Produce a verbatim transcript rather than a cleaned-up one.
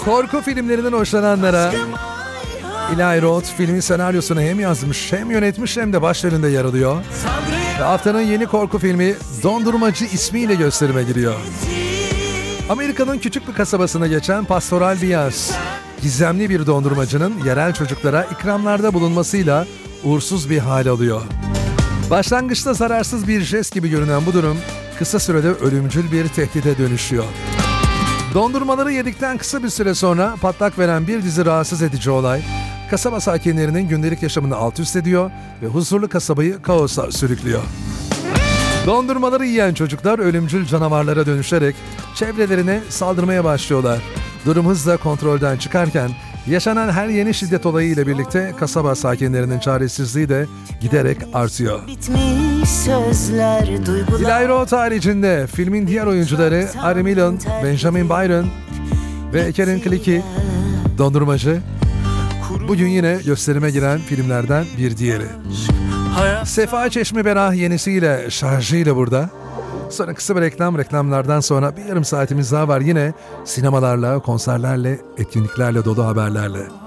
Korku filmlerinden hoşlananlara Eli Roth filmin senaryosunu hem yazmış hem yönetmiş hem de başlarında yer alıyor. Ve haftanın yeni korku filmi Dondurmacı ismiyle gösterime giriyor. Amerika'nın küçük bir kasabasına geçen pastoral bir yaz. Gizemli bir dondurmacının yerel çocuklara ikramlarda bulunmasıyla uğursuz bir hal alıyor. Başlangıçta zararsız bir jest gibi görünen bu durum kısa sürede ölümcül bir tehdide dönüşüyor. Dondurmaları yedikten kısa bir süre sonra patlak veren bir dizi rahatsız edici olay, kasaba sakinlerinin gündelik yaşamını alt üst ediyor ve huzurlu kasabayı kaosa sürüklüyor. Dondurmaları yiyen çocuklar ölümcül canavarlara dönüşerek çevrelerine saldırmaya başlıyorlar. Durum hızla kontrolden çıkarken yaşanan her yeni şiddet olayı ile birlikte kasaba sakinlerinin çaresizliği de giderek artıyor. Eli Roth haricinde filmin diğer oyuncuları Ari Millen, Benjamin Byron ve Karen Klicki, Dondurmacı, bugün yine gösterime giren filmlerden bir diğeri. Sefa Çeşmeberah yenisiyle, şarjıyla burada. Sonra kısa bir reklam, reklamlardan sonra bir yarım saatimiz daha var yine sinemalarla, konserlerle, etkinliklerle dolu haberlerle.